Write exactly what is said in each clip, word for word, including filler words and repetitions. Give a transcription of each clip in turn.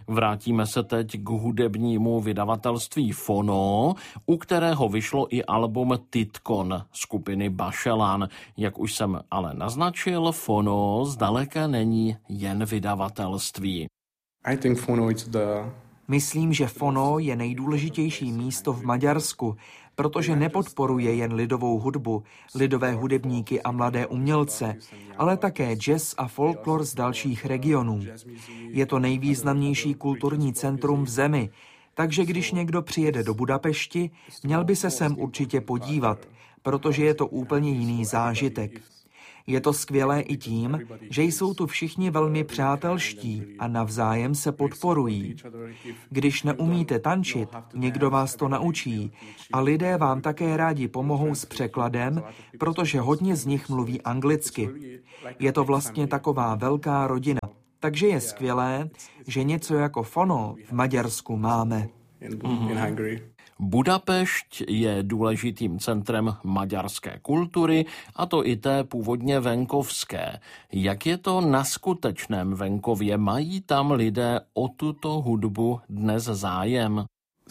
Vrátíme se teď k hudebnímu vydavatelství Fono, u kterého vyšlo i album Titkon skupiny Bašelan. Jak už jsem ale naznačil, Fono zdaleka není jen vydavatelství. I think Fono is the... Myslím, že Fono je nejdůležitější místo v Maďarsku, protože nepodporuje jen lidovou hudbu, lidové hudebníky a mladé umělce, ale také jazz a folklor z dalších regionů. Je to nejvýznamnější kulturní centrum v zemi, takže když někdo přijede do Budapešti, měl by se sem určitě podívat, protože je to úplně jiný zážitek. Je to skvělé i tím, že jsou tu všichni velmi přátelští a navzájem se podporují. Když neumíte tančit, někdo vás to naučí a lidé vám také rádi pomohou s překladem, protože hodně z nich mluví anglicky. Je to vlastně taková velká rodina, takže je skvělé, že něco jako Fono v Maďarsku máme. Mm-hmm. Budapešť je důležitým centrem maďarské kultury, a to i té původně venkovské. Jak je to na skutečném venkově? Mají tam lidé o tuto hudbu dnes zájem?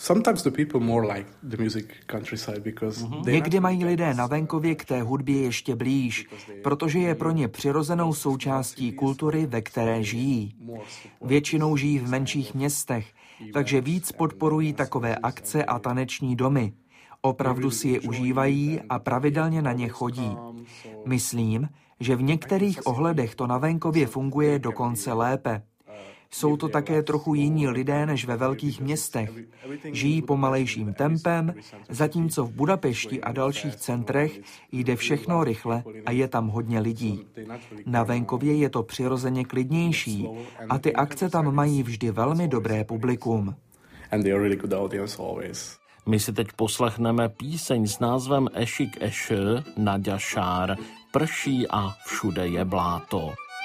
Někdy mají lidé na venkově k té hudbě ještě blíž, protože je pro ně přirozenou součástí kultury, ve které žijí. Většinou žijí v menších městech, takže víc podporují takové akce a taneční domy. Opravdu si je užívají a pravidelně na ně chodí. Myslím, že v některých ohledech to na venkově funguje dokonce lépe. Jsou to také trochu jiní lidé než ve velkých městech. Žijí pomalejším tempem, zatímco v Budapešti a dalších centrech jde všechno rychle a je tam hodně lidí. Na venkově je to přirozeně klidnější a ty akce tam mají vždy velmi dobré publikum. My si teď poslechneme píseň s názvem Esik eső, Nagya sár, prší a všude je bláto.